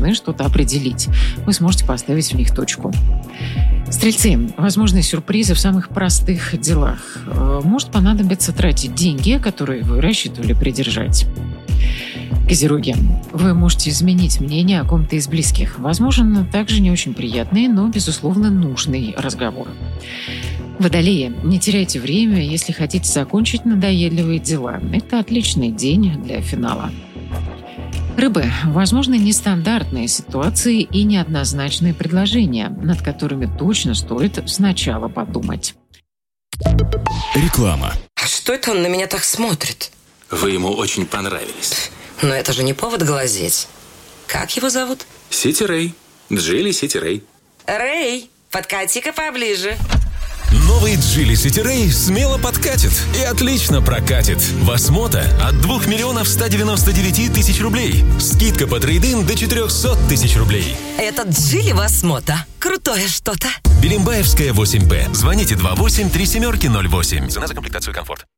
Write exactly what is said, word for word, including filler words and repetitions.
должны что-то определить. Вы сможете поставить в них точку. Стрельцы, возможны сюрпризы в самых простых делах. Может понадобиться тратить деньги, которые вы рассчитывали придержать. Козероги, вы можете изменить мнение о ком-то из близких. Возможно, также не очень приятный, но, безусловно, нужный разговор. Водолеи, не теряйте время, если хотите закончить надоедливые дела. Это отличный день для финала. Рыбы, возможны нестандартные ситуации и неоднозначные предложения, над которыми точно стоит сначала подумать. Реклама. А что это он на меня так смотрит? Вы ему очень понравились. Но это же не повод глазеть. Как его зовут? Сити Рэй. Джилли Сити Рэй. Рэй, подкати-ка поближе. Новый Джилли Сити Рэй смело подкатит и отлично прокатит. Восмота от двух миллионов ста девяноста девяти тысяч рублей. Скидка по трейд-ин до четырехсот тысяч рублей. Это Джилли Восмота. Крутое что-то. Белимбаевская, восемь Б. Звоните два восемь три семерки ноль восемь. Цена за комплектацию комфорт.